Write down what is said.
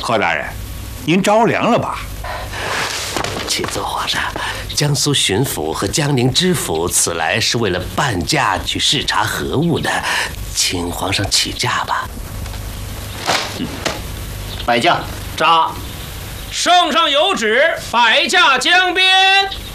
何大人，您着凉了吧？ 启奏皇上，江苏巡抚和江宁知府此来是为了伴驾去视察河务的，请皇上起驾吧。 摆驾。 札，圣上有旨，摆驾江边。